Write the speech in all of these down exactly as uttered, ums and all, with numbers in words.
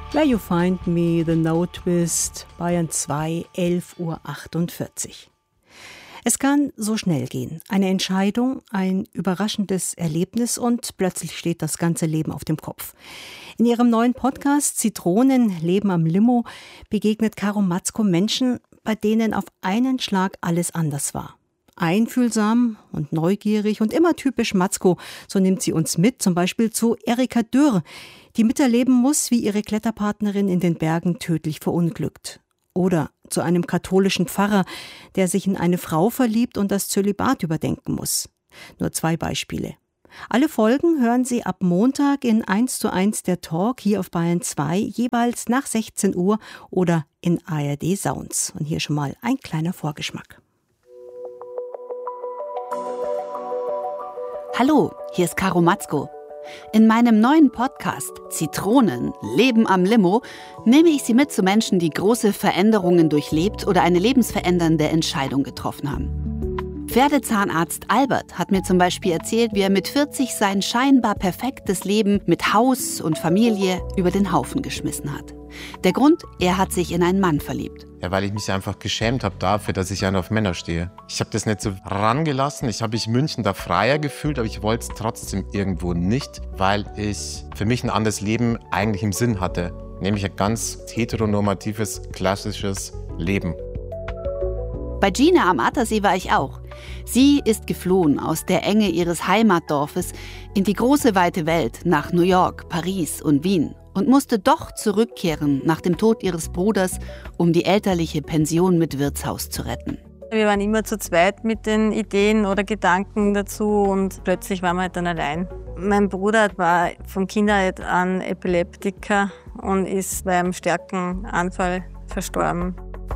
Where You Find Me, The No Twist, Bayern zwei, elf Uhr achtundvierzig. Es kann so schnell gehen. Eine Entscheidung, ein überraschendes Erlebnis und plötzlich steht das ganze Leben auf dem Kopf. In ihrem neuen Podcast Zitronen, Leben am Limo begegnet Caro Matzko Menschen, bei denen auf einen Schlag alles anders war. Einfühlsam und neugierig und immer typisch Matzko, so nimmt sie uns mit, zum Beispiel zu Erika Dürr, die miterleben muss, wie ihre Kletterpartnerin in den Bergen tödlich verunglückt. Oder zu einem katholischen Pfarrer, der sich in eine Frau verliebt und das Zölibat überdenken muss. Nur zwei Beispiele. Alle Folgen hören Sie ab Montag in eins zu eins der Talk hier auf Bayern zwei, jeweils nach sechzehn Uhr oder in A R D Sounds. Und hier schon mal ein kleiner Vorgeschmack. Hallo, hier ist Caro Matzko. In meinem neuen Podcast Zitronen, Leben am Limo nehme ich Sie mit zu Menschen, die große Veränderungen durchlebt oder eine lebensverändernde Entscheidung getroffen haben. Pferdezahnarzt Albert hat mir zum Beispiel erzählt, wie er mit vierzig sein scheinbar perfektes Leben mit Haus und Familie über den Haufen geschmissen hat. Der Grund, er hat sich in einen Mann verliebt. Ja, weil ich mich einfach geschämt habe dafür, dass ich ja nur auf Männer stehe. Ich habe das nicht so rangelassen. Ich habe mich in München da freier gefühlt, aber ich wollte es trotzdem irgendwo nicht, weil ich für mich ein anderes Leben eigentlich im Sinn hatte. Nämlich ein ganz heteronormatives, klassisches Leben. Bei Gina am Attersee war ich auch. Sie ist geflohen aus der Enge ihres Heimatdorfes in die große weite Welt nach New York, Paris und Wien und musste doch zurückkehren nach dem Tod ihres Bruders, um die elterliche Pension mit Wirtshaus zu retten. Wir waren immer zu zweit mit den Ideen oder Gedanken dazu und plötzlich waren wir halt dann allein. Mein Bruder war von Kindheit an Epileptiker und ist beim starken Anfall verstorben.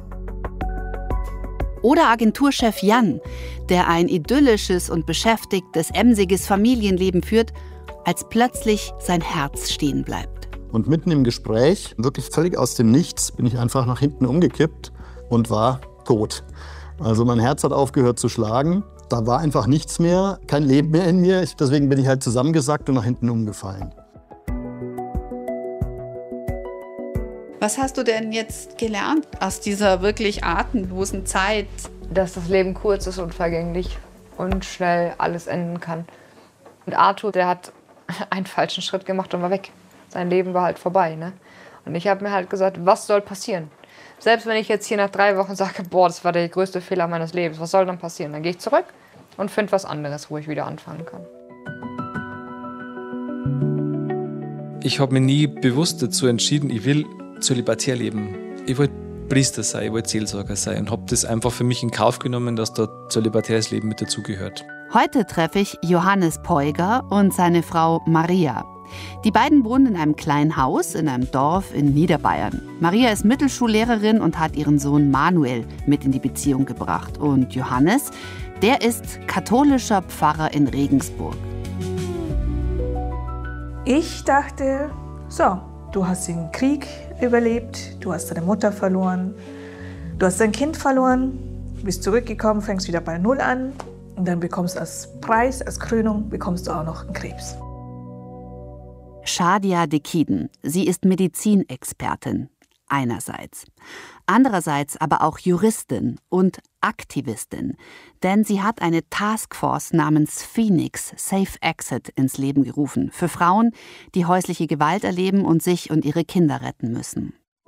Oder Agenturchef Jan, der ein idyllisches und beschäftigtes, emsiges Familienleben führt, als plötzlich sein Herz stehen bleibt. Und mitten im Gespräch, wirklich völlig aus dem Nichts, bin ich einfach nach hinten umgekippt und war tot. Also mein Herz hat aufgehört zu schlagen. Da war einfach nichts mehr, kein Leben mehr in mir. Ich, deswegen bin ich halt zusammengesackt und nach hinten umgefallen. Was hast du denn jetzt gelernt aus dieser wirklich atemlosen Zeit? Dass das Leben kurz ist und vergänglich und schnell alles enden kann. Und Arthur, der hat einen falschen Schritt gemacht und war weg. Sein Leben war halt vorbei. Ne? Und ich habe mir halt gesagt, was soll passieren? Selbst wenn ich jetzt hier nach drei Wochen sage, boah, das war der größte Fehler meines Lebens, was soll dann passieren? Dann gehe ich zurück und finde was anderes, wo ich wieder anfangen kann. Ich habe mich nie bewusst dazu entschieden, ich will zölibatär leben. Ich wollte Priester sein, ich wollte Seelsorger sein und habe das einfach für mich in Kauf genommen, dass da zölibatäres Leben mit dazugehört. Heute treffe ich Johannes Peuger und seine Frau Maria. Die beiden wohnen in einem kleinen Haus in einem Dorf in Niederbayern. Maria ist Mittelschullehrerin und hat ihren Sohn Manuel mit in die Beziehung gebracht. Und Johannes, der ist katholischer Pfarrer in Regensburg. Ich dachte, so, du hast den Krieg überlebt, du hast deine Mutter verloren, du hast dein Kind verloren, bist zurückgekommen, fängst wieder bei Null an und dann bekommst du als Preis, als Krönung, bekommst du auch noch einen Krebs. Shadia Dekiden, sie ist Medizinexpertin, einerseits. Andererseits aber auch Juristin und Aktivistin, denn sie hat eine Taskforce namens Phoenix Safe Exit ins Leben gerufen für Frauen, die häusliche Gewalt erleben und sich und ihre Kinder retten müssen.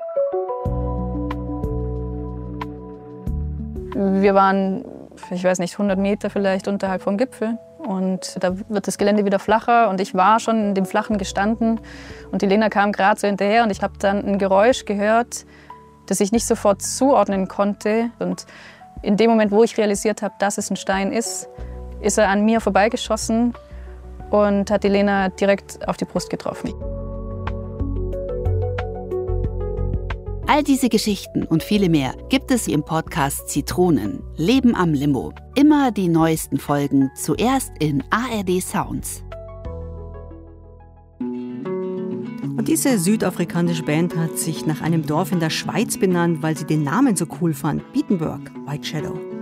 Wir waren, ich weiß nicht, hundert Meter vielleicht unterhalb vom Gipfel. Und da wird das Gelände wieder flacher und ich war schon in dem Flachen gestanden und die Lena kam gerade so hinterher und ich habe dann ein Geräusch gehört, das ich nicht sofort zuordnen konnte. Und in dem Moment, wo ich realisiert habe, dass es ein Stein ist, ist er an mir vorbeigeschossen und hat die Lena direkt auf die Brust getroffen. All diese Geschichten und viele mehr gibt es im Podcast Zitronen, Leben am Limo. Immer die neuesten Folgen, zuerst in A R D Sounds. Und diese südafrikanische Band hat sich nach einem Dorf in der Schweiz benannt, weil sie den Namen so cool fand. Bietenburg, White Shadow.